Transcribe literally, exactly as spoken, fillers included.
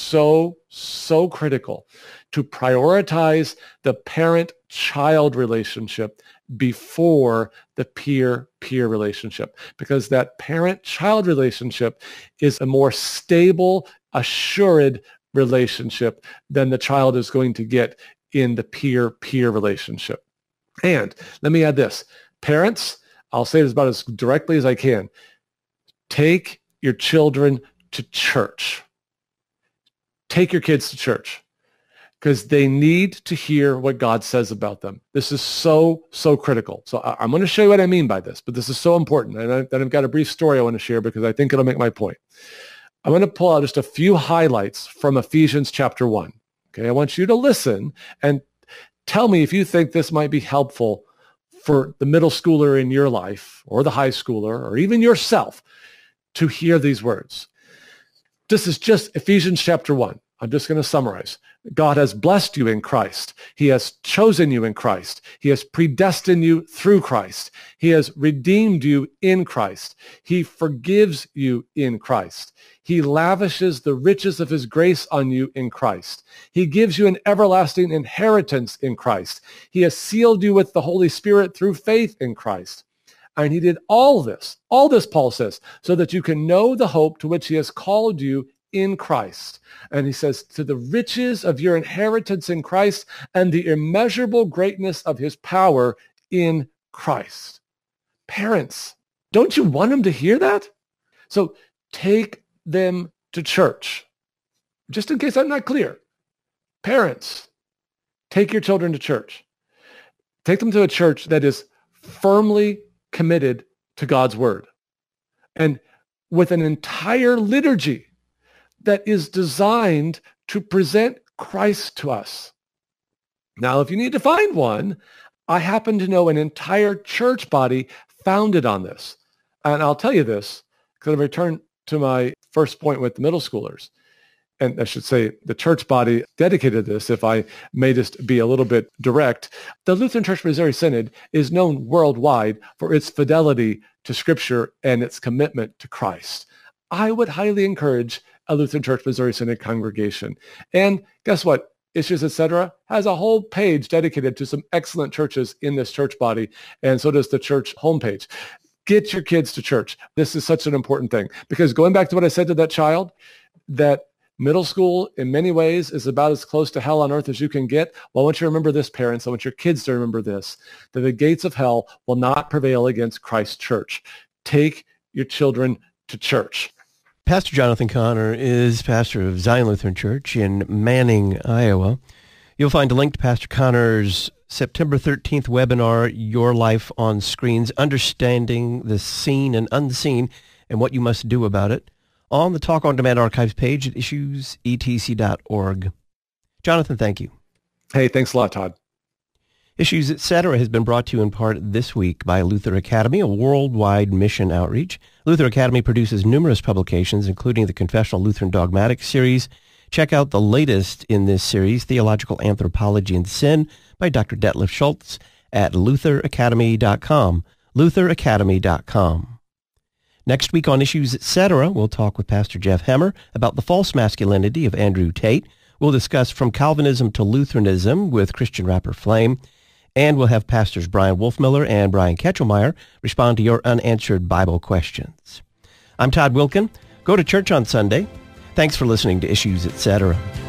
so, so critical to prioritize the parent-child relationship before the peer-peer relationship, because that parent-child relationship is a more stable, assured relationship than the child is going to get in the peer-peer relationship. And let me add this. Parents, I'll say this about as directly as I can. Take your children to church. Take your kids to church because they need to hear what God says about them. This is so, so critical. So I, I'm going to show you what I mean by this, but this is so important. And I, then I've got a brief story I want to share because I think it'll make my point. I'm going to pull out just a few highlights from Ephesians chapter one. Okay, I want you to listen and tell me if you think this might be helpful for the middle schooler in your life or the high schooler or even yourself to hear these words. This is just Ephesians chapter one. I'm just going to summarize. God has blessed you in Christ. He has chosen you in Christ. He has predestined you through Christ. He has redeemed you in Christ. He forgives you in Christ. He lavishes the riches of his grace on you in Christ. He gives you an everlasting inheritance in Christ. He has sealed you with the Holy Spirit through faith in Christ. And he did all this, all this, Paul says, so that you can know the hope to which he has called you in Christ. And he says, to the riches of your inheritance in Christ and the immeasurable greatness of his power in Christ. Parents, don't you want them to hear that? So take them to church. Just in case I'm not clear. Parents, take your children to church. Take them to a church that is firmly committed to God's word and with an entire liturgy that is designed to present Christ to us. Now, if you need to find one, I happen to know an entire church body founded on this. And I'll tell you this, because I return to my first point with the middle schoolers. And I should say the church body dedicated to this, if I may just be a little bit direct. The Lutheran Church Missouri Synod is known worldwide for its fidelity to Scripture and its commitment to Christ. I would highly encourage a Lutheran Church Missouri Synod congregation. And guess what? Issues, et cetera, has a whole page dedicated to some excellent churches in this church body, and so does the church homepage. Get your kids to church. This is such an important thing, because going back to what I said to that child, that middle school, in many ways, is about as close to hell on earth as you can get. Well, I want you to remember this, parents. I want your kids to remember this, that the gates of hell will not prevail against Christ's church. Take your children to church. Pastor Jonathan Connor is pastor of Zion Lutheran Church in Manning, Iowa. You'll find a link to Pastor Connor's September thirteenth webinar, Your Life on Screens, Understanding the Seen and Unseen and What You Must Do About It, on the Talk on Demand archives page at issues e t c dot org. Jonathan, thank you. Hey, thanks a lot, Todd. Issues, et cetera has been brought to you in part this week by Luther Academy, a worldwide mission outreach. Luther Academy produces numerous publications, including the Confessional Lutheran Dogmatic series. Check out the latest in this series, Theological Anthropology and Sin, by Doctor Detlef Schultz at luther academy dot com, luther academy dot com. Next week on Issues, et cetera, we'll talk with Pastor Jeff Hemmer about the false masculinity of Andrew Tate. We'll discuss From Calvinism to Lutheranism with Christian rapper Flame. And we'll have Pastors Brian Wolfmiller and Brian Ketchelmeyer respond to your unanswered Bible questions. I'm Todd Wilkin. Go to church on Sunday. Thanks for listening to Issues, et cetera.